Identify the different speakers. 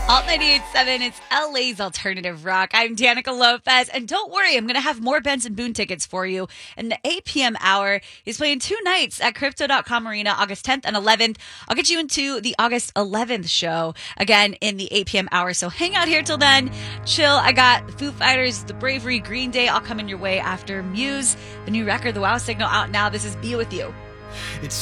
Speaker 1: Alt 98.7, it's LA's alternative rock. I'm Danica Lopez, and don't worry, I'm going to have more Benson Boone tickets for you. In the 8 p.m. hour, he's playing 2 nights at Crypto.com Arena, August 10th and 11th. I'll get you into the August 11th show, again, in the 8 p.m. hour, so hang out here till then. Chill. I got Foo Fighters, The Bravery, Green Day, all coming your way after Muse, the new record, The Wow Signal, out now. This is Be With You.
Speaker 2: It's